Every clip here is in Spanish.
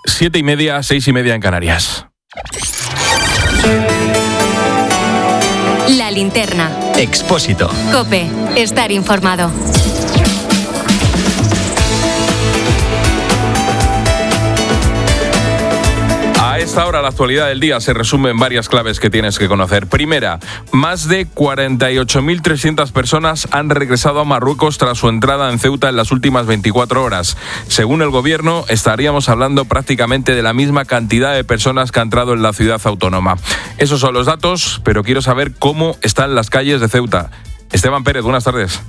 7:30, 6:30 en Canarias. La linterna. Expósito. COPE. Estar informado. A esta hora, la actualidad del día se resume en varias claves que tienes que conocer. Primera, más de 48.300 personas han regresado a Marruecos tras su entrada en Ceuta en las últimas 24 horas. Según el gobierno, estaríamos hablando prácticamente de la misma cantidad de personas que han entrado en la ciudad autónoma. Esos son los datos, pero quiero saber cómo están las calles de Ceuta. Esteban Pérez, buenas tardes.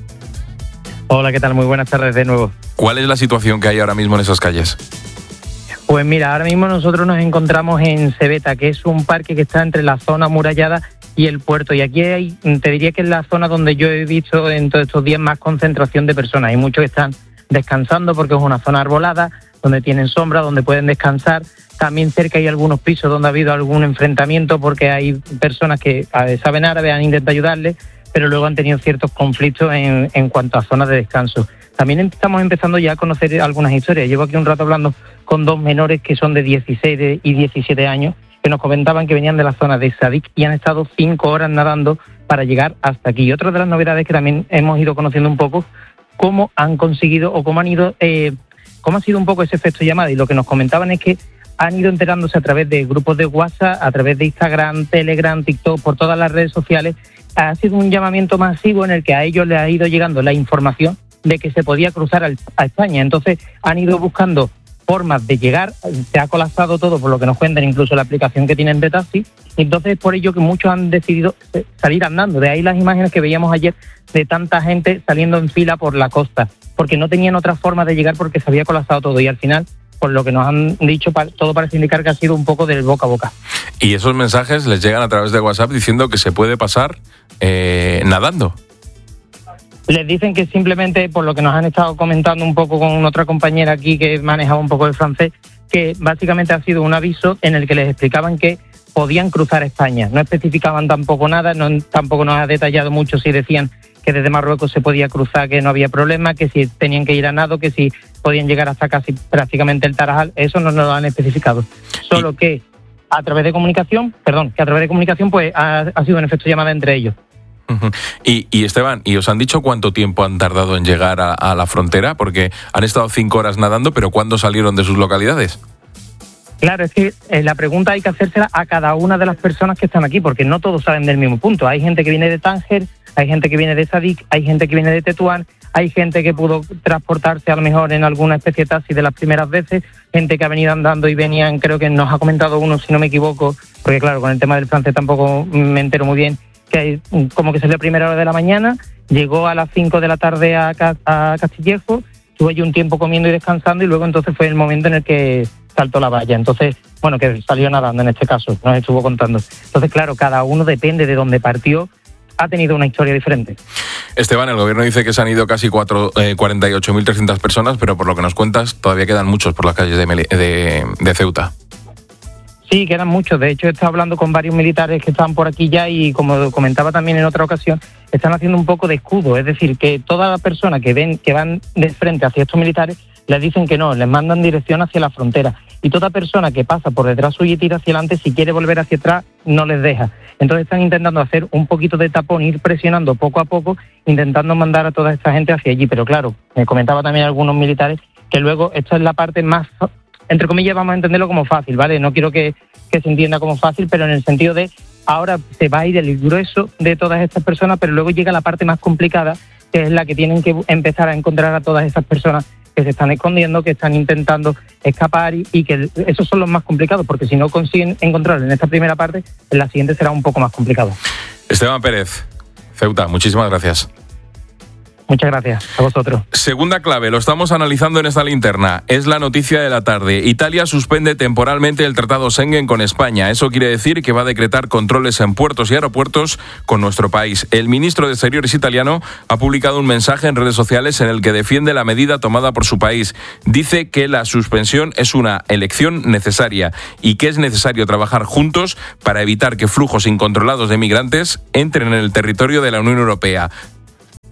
Hola, ¿qué tal? Muy buenas tardes de nuevo. ¿Cuál es la situación que hay ahora mismo en esas calles? Pues mira, ahora mismo nosotros nos encontramos en Cebeta, que es un parque que está entre la zona amurallada y el puerto. Y aquí te diría que es la zona donde yo he visto en todos estos días más concentración de personas. Hay muchos que están descansando porque es una zona arbolada, donde tienen sombra, donde pueden descansar. También cerca hay algunos pisos donde ha habido algún enfrentamiento porque hay personas que saben árabe, han intentado ayudarles, pero luego han tenido ciertos conflictos en cuanto a zonas de descanso. También estamos empezando ya a conocer algunas historias. Llevo aquí un rato hablando con dos menores que son de 16 y 17 años, que nos comentaban que venían de la zona de Sadik y han estado 5 horas nadando para llegar hasta aquí. Y otra de las novedades que también hemos ido conociendo un poco, cómo han conseguido o cómo ha sido un poco ese efecto llamada. Y lo que nos comentaban es que han ido enterándose a través de grupos de WhatsApp, a través de Instagram, Telegram, TikTok, por todas las redes sociales. Ha sido un llamamiento masivo en el que a ellos les ha ido llegando la información de que se podía cruzar a España. Entonces han ido buscando formas de llegar, se ha colapsado todo por lo que nos cuentan, incluso la aplicación que tienen de taxi, entonces es por ello que muchos han decidido salir andando. De ahí las imágenes que veíamos ayer de tanta gente saliendo en fila por la costa, porque no tenían otra forma de llegar porque se había colapsado todo, y al final, por lo que nos han dicho, todo parece indicar que ha sido un poco del boca a boca. Y esos mensajes les llegan a través de WhatsApp diciendo que se puede pasar nadando. Les dicen que simplemente, por lo que nos han estado comentando un poco con otra compañera aquí que manejaba un poco el francés, que básicamente ha sido un aviso en el que les explicaban que podían cruzar España. No especificaban tampoco nada, tampoco nos ha detallado mucho si decían que desde Marruecos se podía cruzar, que no había problema, que si tenían que ir a nado, que si podían llegar hasta casi prácticamente el Tarajal. Eso no nos lo han especificado. Solo que a través de comunicación pues ha sido un efecto llamada entre ellos. Y Esteban, ¿y os han dicho cuánto tiempo han tardado en llegar a la frontera? Porque han estado 5 horas nadando, pero ¿cuándo salieron de sus localidades? Claro, es que la pregunta hay que hacérsela a cada una de las personas que están aquí, porque no todos salen del mismo punto. Hay gente que viene de Tánger, hay gente que viene de Sadik, hay gente que viene de Tetuán, hay gente que pudo transportarse a lo mejor en alguna especie de taxi de las primeras veces, gente que ha venido andando y venían, creo que nos ha comentado uno, si no me equivoco, porque claro, con el tema del francés tampoco me entero muy bien, que como que salió a primera hora de la mañana, llegó a las 5 de la tarde a Castillejo, estuvo allí un tiempo comiendo y descansando, y luego entonces fue el momento en el que saltó la valla. Entonces, bueno, que salió nadando en este caso, nos estuvo contando. Entonces, claro, cada uno depende de dónde partió, ha tenido una historia diferente. Esteban, el gobierno dice que se han ido casi 48.300 personas, pero por lo que nos cuentas, todavía quedan muchos por las calles de Ceuta. Sí, quedan muchos. De hecho, he estado hablando con varios militares que estaban por aquí ya y, como comentaba también en otra ocasión, están haciendo un poco de escudo. Es decir, que toda la persona que van de frente hacia estos militares les dicen que no, les mandan dirección hacia la frontera. Y toda persona que pasa por detrás suyo y tira hacia adelante, si quiere volver hacia atrás, no les deja. Entonces están intentando hacer un poquito de tapón, ir presionando poco a poco, intentando mandar a toda esta gente hacia allí. Pero claro, me comentaba también algunos militares que luego esto es la parte más, entre comillas, vamos a entenderlo como fácil, ¿vale? No quiero que se entienda como fácil, pero en el sentido de ahora se va a ir el grueso de todas estas personas, pero luego llega la parte más complicada, que es la que tienen que empezar a encontrar a todas esas personas que se están escondiendo, que están intentando escapar y que esos son los más complicados, porque si no consiguen encontrarlo en esta primera parte, en la siguiente será un poco más complicado. Esteban Pérez, Ceuta, muchísimas gracias. Muchas gracias a vosotros. Segunda clave, lo estamos analizando en esta linterna. Es la noticia de la tarde. Italia suspende temporalmente el Tratado Schengen con España. Eso quiere decir que va a decretar controles en puertos y aeropuertos con nuestro país. El ministro de Exteriores italiano ha publicado un mensaje en redes sociales en el que defiende la medida tomada por su país. Dice que la suspensión es una elección necesaria y que es necesario trabajar juntos para evitar que flujos incontrolados de migrantes entren en el territorio de la Unión Europea.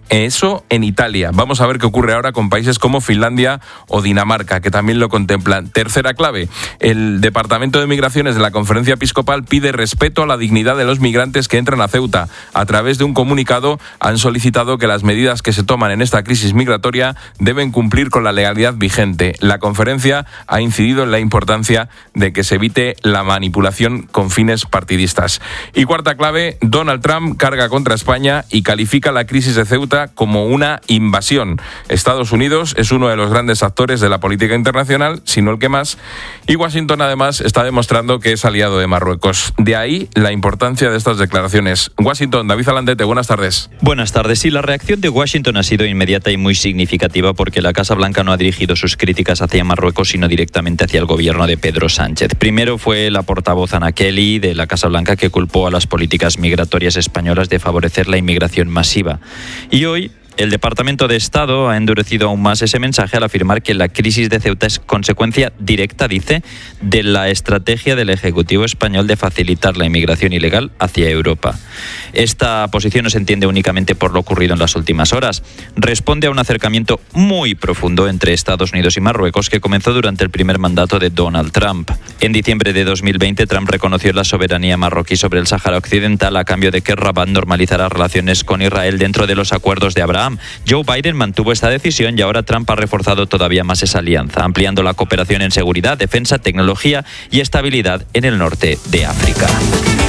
Eso en Italia. Vamos a ver qué ocurre ahora con países como Finlandia o Dinamarca, que también lo contemplan. Tercera clave, el Departamento de Migraciones de la Conferencia Episcopal pide respeto a la dignidad de los migrantes que entran a Ceuta. A través de un comunicado han solicitado que las medidas que se toman en esta crisis migratoria deben cumplir con la legalidad vigente. La conferencia ha incidido en la importancia de que se evite la manipulación con fines partidistas. Y cuarta clave, Donald Trump carga contra España y califica la crisis de Ceuta como una invasión. Estados Unidos es uno de los grandes actores de la política internacional, si no el que más, y Washington además está demostrando que es aliado de Marruecos. De ahí la importancia de estas declaraciones. Washington, David Alandete, buenas tardes. Buenas tardes. Sí, la reacción de Washington ha sido inmediata y muy significativa porque la Casa Blanca no ha dirigido sus críticas hacia Marruecos, sino directamente hacia el gobierno de Pedro Sánchez. Primero fue la portavoz Anna Kelly de la Casa Blanca, que culpó a las políticas migratorias españolas de favorecer la inmigración masiva. Y hoy el Departamento de Estado ha endurecido aún más ese mensaje al afirmar que la crisis de Ceuta es consecuencia directa, dice, de la estrategia del Ejecutivo español de facilitar la inmigración ilegal hacia Europa. Esta posición no se entiende únicamente por lo ocurrido en las últimas horas. Responde a un acercamiento muy profundo entre Estados Unidos y Marruecos que comenzó durante el primer mandato de Donald Trump. En diciembre de 2020, Trump reconoció la soberanía marroquí sobre el Sáhara Occidental a cambio de que Rabat normalizara relaciones con Israel dentro de los acuerdos de Abraham. Joe Biden mantuvo esta decisión y ahora Trump ha reforzado todavía más esa alianza, ampliando la cooperación en seguridad, defensa, tecnología y estabilidad en el norte de África.